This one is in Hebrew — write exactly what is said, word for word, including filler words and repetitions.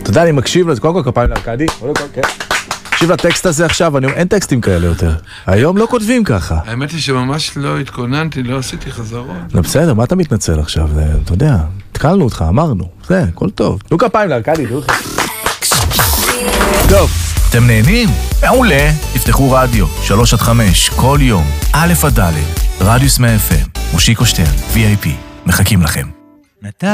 אתה יודע, אני מקשיב לזה, קודם כל כפיים לארקדי, תקשיב לטקסט הזה עכשיו, אין טקסטים כאלה יותר. היום לא כותבים ככה. האמת היא שממש לא התכוננתי, לא עשיתי חזרות. לא בסדר, מה אתה מתנצל עכשיו? אתה יודע, התקלנו אותך, אמרנו. זה, הכל טוב. תנו כפיים לארקדי, תראו לך. טוב. אתם נהנים? מעולה. תפתחו רדיו, שלוש עד חמש, כל יום, א' עד ד', רדיוס מאה אף אם, מושיקו שטרן, וי איי פי. מחכים לכם.